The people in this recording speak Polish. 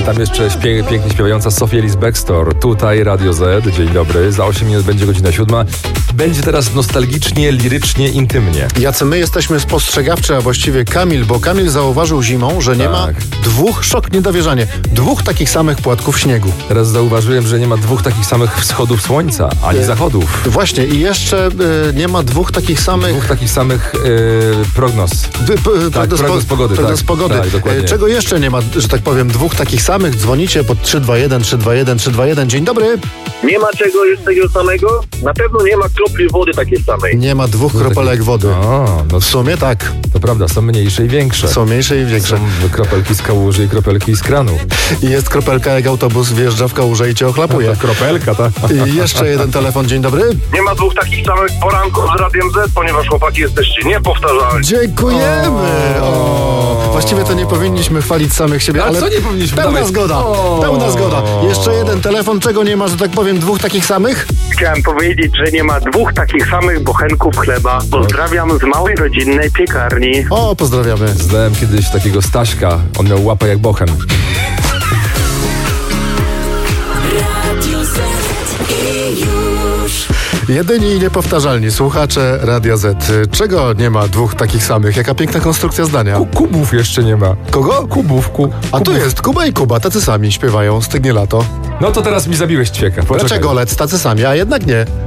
Tam jeszcze pięknie śpiewająca Sophia Ellis-Bextor. Tutaj Radio Z. Dzień dobry. Za 8 minut będzie godzina 7. Będzie teraz nostalgicznie, lirycznie, intymnie. Jacy my jesteśmy spostrzegawczy, a właściwie Kamil, bo Kamil zauważył zimą, że nie ma szok, niedowierzanie, dwóch takich samych płatków śniegu. Teraz zauważyłem, że nie ma dwóch takich samych wschodów słońca, ani zachodów. Właśnie i jeszcze nie ma dwóch takich samych prognoz. Prognoz pogody. Prognoz pogody. Tak, dokładnie. Czego jeszcze nie ma, że tak powiem, dwóch takich samych? Dzwonicie pod 321 321 321. Dzień dobry. Nie ma czego jest takiego samego? Na pewno nie ma kropli wody takiej samej. Nie ma dwóch kropelek wody. No w sumie tak. To prawda, są mniejsze i większe. Są mniejsze i większe. Są kropelki z kałuży i kropelki z kranu. I jest kropelka, jak autobus wjeżdża w kałużę i cię ochlapuje. No, kropelka, tak. I jeszcze jeden telefon. Dzień dobry. Nie ma dwóch takich samych poranków z Radiem Z, ponieważ chłopaki jesteście niepowtarzalni. Dziękujemy. Właściwie to nie powinniśmy chwalić samych siebie, ale co nie powinniśmy? pełna zgoda. Pełna zgoda. Jeszcze jeden telefon. Czego nie ma, że tak powiem, dwóch takich samych? Chciałem powiedzieć, że nie ma dwóch takich samych bochenków chleba. Pozdrawiam z małej rodzinnej piekarni. O, pozdrawiamy. Znałem kiedyś takiego Staśka. On miał łapę jak bochen. Radio Z i już. Jedyni i niepowtarzalni słuchacze Radia Z. Czego nie ma dwóch takich samych? Jaka piękna konstrukcja zdania. Kubów jeszcze nie ma. Kogo? Kubów. A tu jest Kuba i Kuba, tacy sami śpiewają, Stygnie lato. No to teraz mi zabiłeś ćwieka. Dlaczego Lec, tacy sami, a jednak nie.